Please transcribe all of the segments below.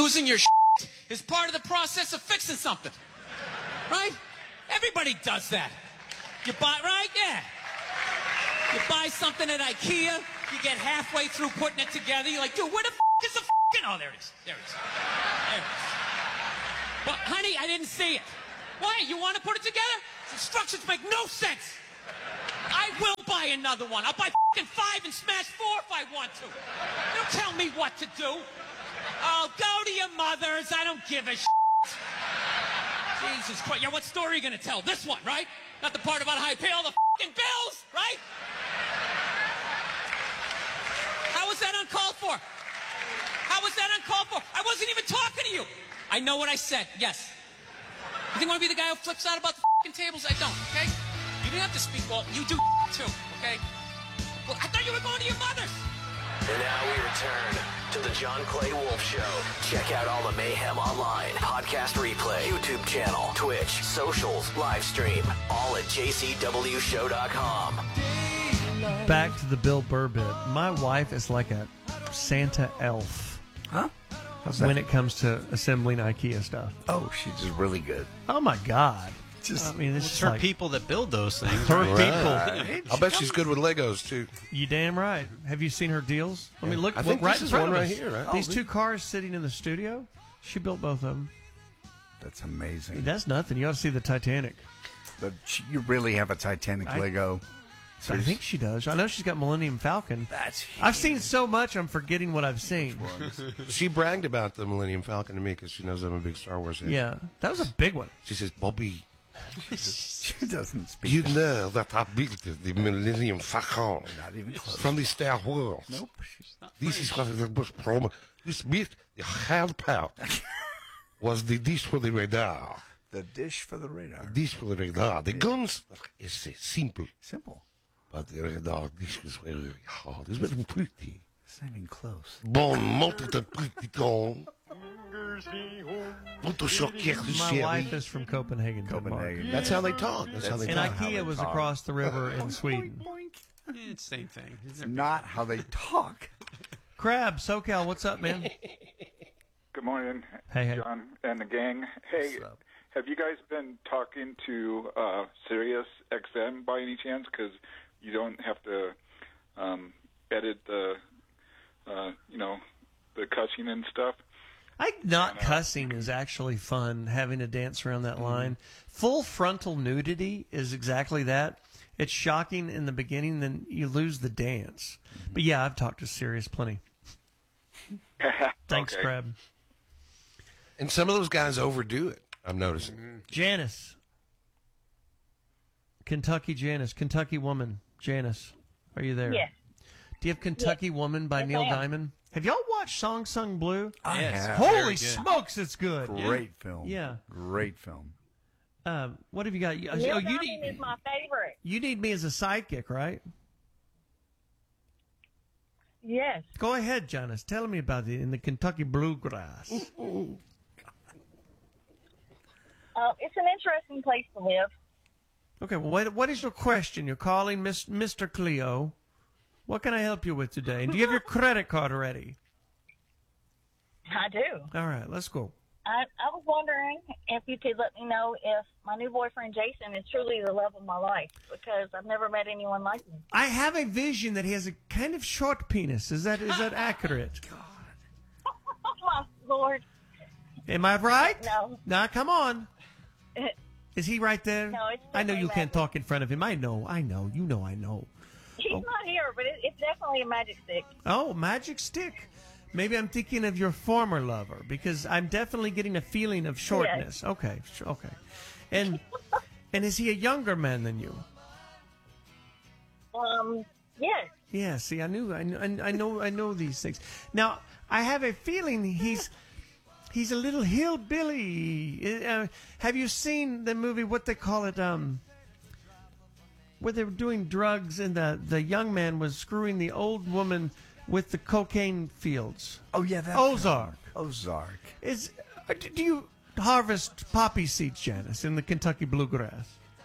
Losing your is part of the process of fixing something. Right? Everybody does that. You buy, right? Yeah. You buy something at IKEA, you get halfway through putting it together, you're like, dude, where the is the oh, there it is. There it is. There it is. But, honey, I didn't see it. Why? You want to put it together? The instructions make no sense. I will buy another one. I'll buy 5 and smash 4 if I want to. Don't tell me what to do. Oh, go to your mother's. I don't give a Jesus Christ. Yeah, what story are you going to tell? This one, right? Not the part about how I pay all the bills, right? How was that uncalled for? How was that uncalled for? I wasn't even talking to you. I know what I said, yes. You think I want to be the guy who flips out about the tables? I don't, okay? You didn't have to speak well. You do too, okay? Well, I thought you were going to your mother's. And now we return to the John Clay Wolf Show. Check out all the mayhem online. Podcast replay, YouTube channel, Twitch, socials, live stream. All at jcwshow.com. Back to the Bill Burr bit. My wife is like a Santa elf. Huh? When it comes to assembling IKEA stuff. Oh, she's just really good. Oh, my God. Just, I mean, It's her people that build those things. Her right? people. I'll bet she's good with Legos, too. You damn right. Have you seen her deals? I mean, look, I think right this in is front one of right us. here, right? These two cars sitting in the studio, she built both of them. That's amazing. That's nothing. You ought to see the Titanic. But you really have a Titanic Lego. I think she does. I know she's got Millennium Falcon. That's huge. I've seen so much, I'm forgetting what I've seen. She bragged about the Millennium Falcon to me because she knows I'm a big Star Wars fan. Yeah, that was a big one. She says, Bobby, She doesn't speak. you know that I built the Millennium Falcon Not even close. from the Star Wars. Nope. This is what the most problem. This bit, the hard part, was the dish for the radar. The dish for the radar. Dish for the radar. The guns is simple, Simple. but the radar dish is very, very hard. It's very pretty. It's not even close. Bon, multi pretty ton. My wife is from Copenhagen, Denmark. Copenhagen. That's how they talk. That's how they And talk. IKEA was across the river in Sweden. It's the same thing. It's not how they talk. Crab, SoCal, what's up, man? Good morning, Hey. John and the gang. Hey, What's up? have you guys been talking to Sirius XM by any chance? Because you don't have to edit the, the cussing and stuff. Not cussing is actually fun, having to dance around that line. Full frontal nudity is exactly that. It's shocking in the beginning, then you lose the dance. But yeah, I've talked to Sirius plenty. Thanks, Okay. Crab. And some of those guys overdo it, I'm noticing. Janice. Kentucky Janice. Kentucky Woman. Janice, are you there? Yes. Do you have Kentucky Woman by Yes, Neil I am. Diamond? Have y'all watched Song Sung Blue? I Yes. have. Very Holy good. smokes, it's good. Great film. Yeah. Great film. What have you got? Neil you Diamond need is my favorite. you need me as a sidekick, right? Yes. Go ahead, Janice. Tell me about it in the Kentucky Bluegrass. It's an interesting place to live. Okay, well, what is your question? You're calling Mr. Cleo. What can I help you with today? And do you have your credit card ready? I do. All right, let's go. I was wondering if you could let me know if my new boyfriend Jason is truly the love of my life, because I've never met anyone like him. I have a vision that he has a kind of short penis. Is that accurate? Oh, my Lord. Am I right? No. Now, come on. Is he right there? No, it's I know you definitely can't talk in front of him. I know. You know I know. He's not here, but it's definitely a magic stick. Oh, magic stick. Maybe I'm thinking of your former lover, because I'm definitely getting a feeling of shortness. Okay, okay. And is he a younger man than you? Yes. Yeah. See, I know these things. Now, I have a feeling he's a little hillbilly. Have you seen the movie? What they call it? Where they were doing drugs, and the young man was screwing the old woman with the cocaine fields. Oh, yeah. That Ozark. film. Ozark. Do you harvest poppy seeds, Janice, in the Kentucky Bluegrass?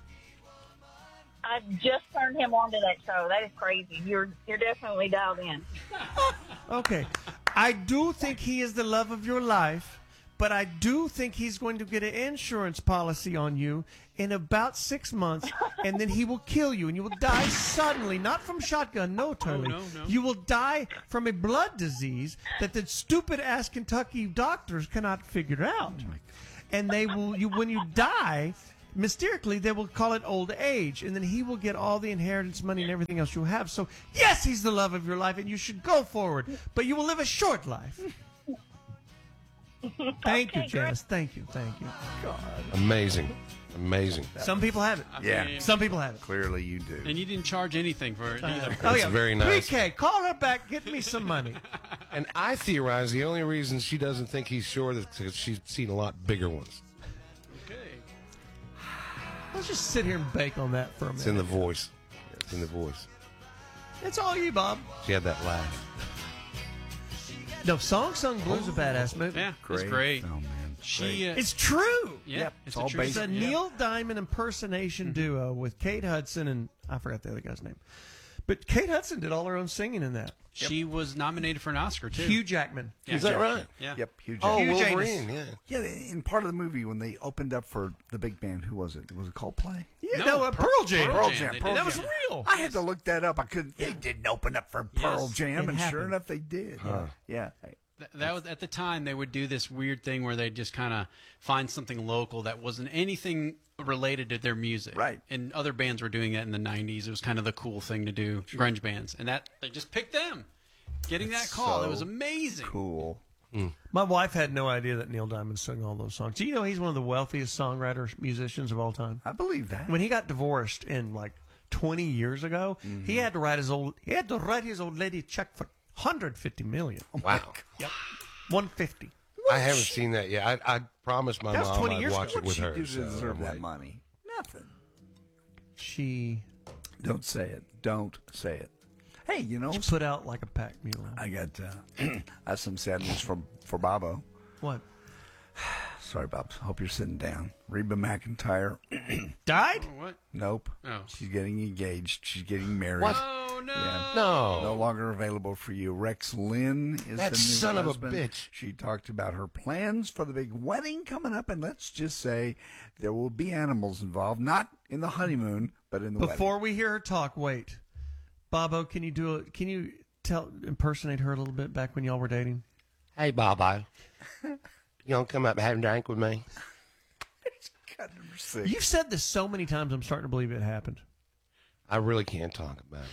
I just turned him on to that show. That is crazy. You're definitely dialed in. Okay. I do think he is the love of your life, but I do think he's going to get an insurance policy on you in about 6 months, and then he will kill you, and you will die suddenly, not from shotgun, no, Turley. no. You will die from a blood disease that the stupid-ass Kentucky doctors cannot figure out. And they will, when you die, mysteriously, they will call it old age, and then he will get all the inheritance money and everything else you have. So, yes, he's the love of your life, and you should go forward, but you will live a short life. Thank you, Janice. Thank you. Amazing. Some people have it. Yeah. Some people have it. Clearly you do. And you didn't charge anything for it either. Oh, That's yeah. very nice. PK, call her back. Get me some money. And I theorize the only reason she doesn't think he's sure is because she's seen a lot bigger ones. Okay. Let's just sit here and bake on that for a It's in minute. the voice. It's in the voice. It's all you, Bob. She had that laugh. No, Song Sung Blue's a badass movie. Yeah, it's great. film, man. She, It's true. yeah, Yep, it's it's all a true It's a based- Neil Diamond impersonation duo with Kate Hudson and I forgot the other guy's name. But Kate Hudson did all her own singing in that. She was nominated for an Oscar too. Hugh Jackman. Yeah. Is that right? Yeah. Yep, Hugh Oh, Jackman. Hugh Wolverine, Janus. yeah. Yeah, in part of the movie when they opened up for the big band, who was it? Was it Coldplay? Yeah, No, no, Pearl Jam. Pearl Jam. Pearl That was Jam. real. I had to look that up. I couldn't. They didn't open up for Pearl Yes, Jam, it and sure happened. enough, they did. Yeah. That was at the time they would do this weird thing where they'd just kind of find something local that wasn't anything related to their music. Right. And other bands were doing that in the 90s. It was kind of the cool thing to do, grunge bands. And that they just picked them. Getting that call, it was so amazing. Cool. My wife had no idea that Neil Diamond sung all those songs. Do you know he's one of the wealthiest songwriters, musicians of all time? I believe that. When he got divorced in like 20 years ago, he had to write his old lady a check for $150 million. Wow. Yep. 150. I haven't seen that yet. I promised my That was mom 20 I'd years watch ago. it with she her. do to so deserve I'm that like, money? Nothing. She Don't say it. Don't say it. Hey, you know, put out like a pack mule. I got I have some sad news for Bobo. What? Sorry, Bob. Hope you're sitting down. Reba McEntire. Died? What? Nope. Oh. She's getting engaged. She's getting married. What? Oh, no. Yeah. No. No longer available for you. Rex Lynn is That the new son of a husband. bitch. She talked about her plans for the big wedding coming up, and let's just say there will be animals involved, not in the honeymoon, but in the Before we hear her talk, wait. Bobo, can you impersonate her a little bit back when y'all were dating? Hey, Bobo. You want to come up and have a drink with me? wedding. God, number 6. You've said this so many times, I'm starting to believe it happened. I really can't talk about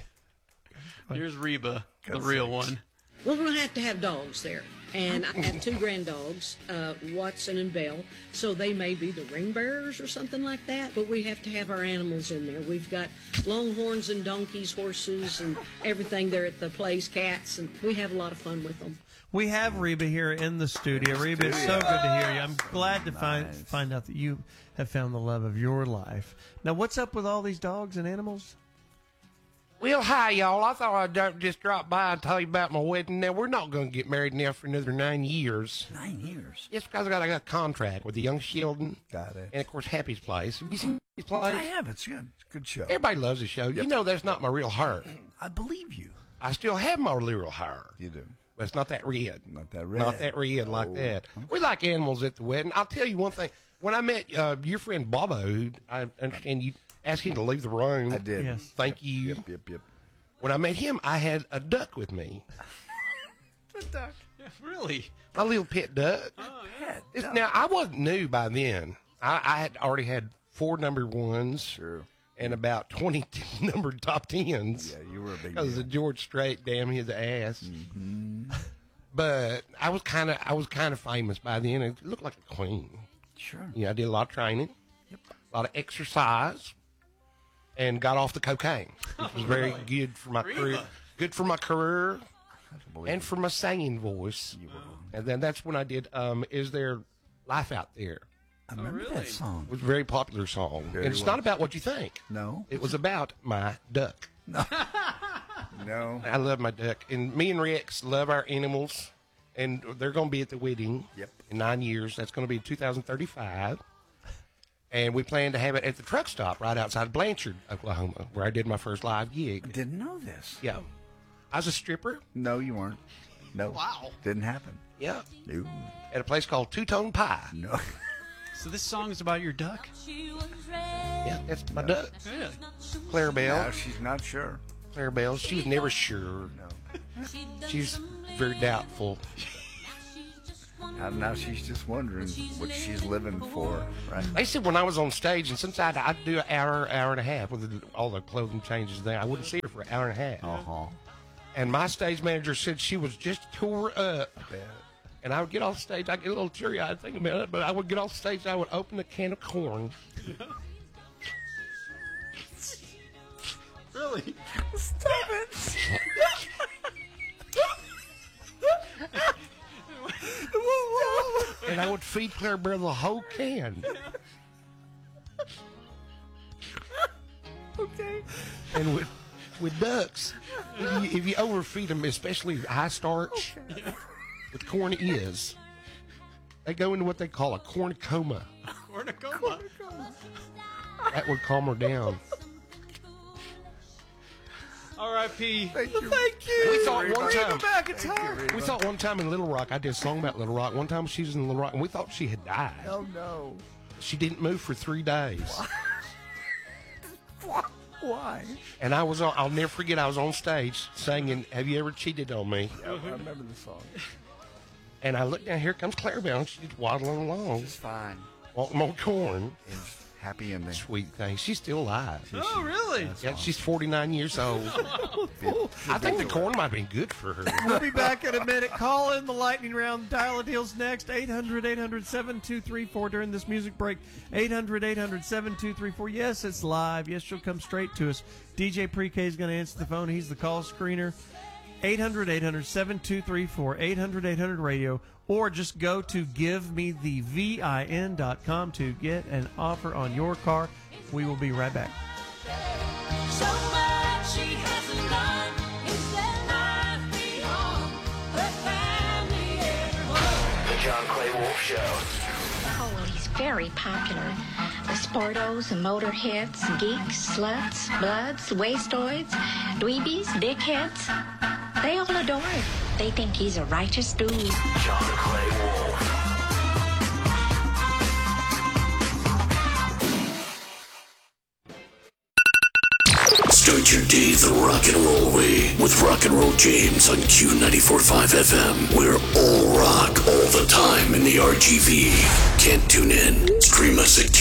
it. Here's Reba, the God's real sakes. one. We're going to have dogs there. And I have 2 grand dogs, Watson and Belle. So they may be the ring bearers or something like that. But we have to have our animals in there. We've got longhorns and donkeys, horses, and everything there at the place, cats. And we have a lot of fun with them. We have Reba here in the studio. Reba, it's so good to hear you. I'm glad to find out that you have found the love of your life. Now, what's up with all these dogs and animals? Well, hi, y'all. I thought I'd just drop by and tell you about my wedding. Now, we're not going to get married now for another 9 years. 9 years. Just because I got a contract with the Young Sheldon. Got it. And, of course, Happy's Place. Have you seen Happy's I Place? have. It's good. It's a good show. Everybody loves the show. You know that's not my real hair. I believe you. I still have my real hair. You do. But it's not that red. Not that red. Not that red like that. We like animals at the wedding. I'll tell you one thing. When I met your friend Bobo, who I understand you asked him to leave the room. I did. Yes. Thank you. Yep. When I met him, I had a duck with me. Yeah, really? A little pet duck. Now, I wasn't new by then. I had already had 4 number 1s. Sure. And about 20 numbered top 10s. Yeah, you were a big Because deal. of George Strait, damn his ass. Mm-hmm. But I was kind of famous by then. It looked like a queen. Sure. Yeah, I did a lot of training, a lot of exercise, and got off the cocaine, which was very good for my career. Good for my career and for my singing voice. And then that's when I did Is There Life Out There? I remember really? that song. It was a very popular song. Very and it's well. not about what you think. No. It was about my duck. No. I love my duck. And me and Rex love our animals. And they're going to be at the wedding in 9 years. That's going to be in 2035. And we plan to have it at the truck stop right outside Blanchard, Oklahoma, where I did my first live gig. Didn't know this. Yeah. I was a stripper. No, you weren't. No. Wow. Didn't happen. Yeah. No. At a place called Two-Tone Pie. No. So this song is about your duck? Yeah, that's my duck. Really? Clarabelle. No, she's not sure. Clarabelle, she was never sure. No. She's very doubtful. Now she's just wondering what she's living for, right? They said when I was on stage, and since I'd do an hour and a half with all the clothing changes there, I wouldn't see her for an hour and a half. Uh-huh. And my stage manager said she was just tore up. And I would get off stage, I get a little teary-eyed thinking about it, but I would get off stage, I would open a can of corn. Really? Stop it! And I would feed Clarabelle the whole can. Okay. And with ducks, if you overfeed them, especially high starch, with corn they go into what they call a cornicoma. Cornicoma. That would calm her down. R.I.P. Thank you. We thought one Reba. time. Back, it's her. We thought one time in Little Rock, I did a song about Little Rock. One time she was in Little Rock, and we thought she had died. Oh, no. She didn't move for 3 days. Why? And I'll never forget, I was on stage singing, "Have You Ever Cheated on Me?" I remember the song. And I looked down, here comes Clarabelle, and she's waddling along, It's fine. walking on corn. It's happy ending. Sweet thing. She's still alive. Oh, really? Yeah, she's 49 years old. I think the corn might have been good for her. We'll be back in a minute. Call in the lightning round. Dial a deals next. 800-800-7234 during this music break. 800-800-7234. Yes, it's live. Yes, she'll come straight to us. DJ Pre-K is going to answer the phone. He's the call screener. 800-800-7234. 800-800-radio. Or just go to givemethevin.com to get an offer on your car. We will be right back. So much she hasn't done is let life beyond her family and her. The John Clay Wolf Show. Oh, well, he's very popular. The sportos, the motorheads, geeks, sluts, bloods, wastoids, dweebies, dickheads, they all adore him. They think he's a righteous dude. John Clay Wolf. Start your day the rock and roll way with Rock and Roll James on Q94.5 FM. We're all rock all the time in the RGV. Can't tune in? Stream us at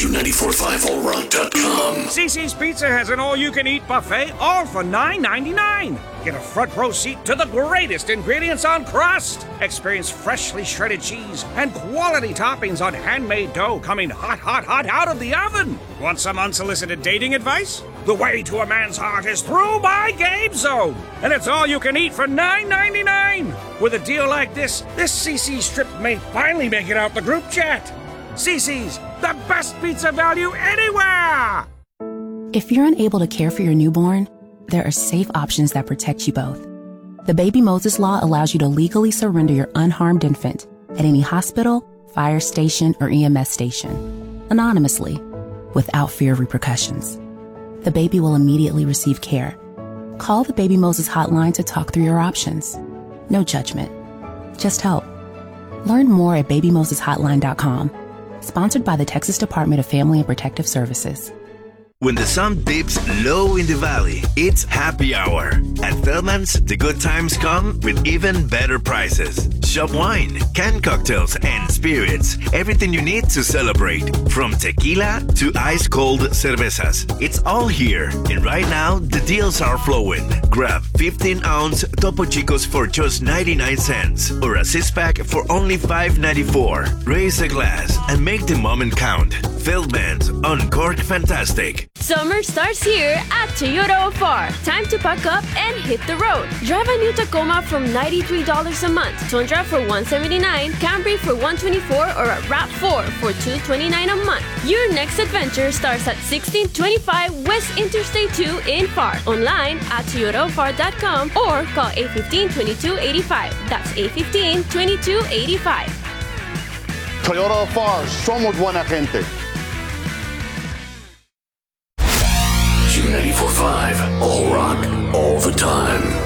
Q945allrock.com. CC's Pizza has an all-you-can-eat buffet, all for $9.99. Get a front row seat to the greatest ingredients on crust. Experience freshly shredded cheese and quality toppings on handmade dough coming hot, hot, hot out of the oven. Want some unsolicited dating advice? The way to a man's heart is through my Game Zone. And it's all you can eat for $9.99. With a deal like this CC's trip may finally make it out the group chat. CC's, the best pizza value anywhere! If you're unable to care for your newborn, there are safe options that protect you both. The Baby Moses Law allows you to legally surrender your unharmed infant at any hospital, fire station, or EMS station, anonymously, without fear of repercussions. The baby will immediately receive care. Call the Baby Moses hotline to talk through your options. No judgment, just help. Learn more at babymoseshotline.com. Sponsored by the Texas Department of Family and Protective Services. When the sun dips low in the valley, it's happy hour. At Feldman's, the good times come with even better prices. Shop wine, canned cocktails, and spirits. Everything you need to celebrate. From tequila to ice-cold cervezas. It's all here. And right now, the deals are flowing. Grab 15-ounce Topo Chicos for just 99 cents. Or a 6-pack for only $5.94. Raise a glass and make the moment count. Feldman's, Uncork Fantastic. Summer starts here at Toyota Ofar. Time to pack up and hit the road. Drive a new Tacoma from $93 a month, Tundra for $179, Camry for $124, or a RAV4 for $229 a month. Your next adventure starts at 1625 West Interstate 2 in FAR. Online at toyotaofar.com or call 815-2285. That's 815-2285. Toyota FAR, somos buena gente. Q94.5, all rock, all the time.